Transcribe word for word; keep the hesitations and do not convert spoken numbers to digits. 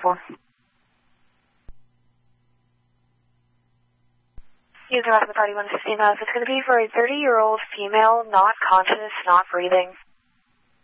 for? User of the party one fifteen, uh, it's going to be for a thirty-year-old female, not conscious, not breathing.